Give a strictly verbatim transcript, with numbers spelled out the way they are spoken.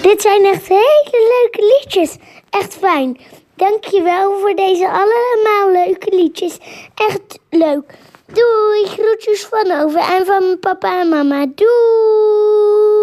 Dit zijn echt hele leuke liedjes. Echt fijn. Dankjewel voor deze allemaal leuke liedjes. Echt leuk. Doei, groetjes van over en van mijn papa en mama. Doei.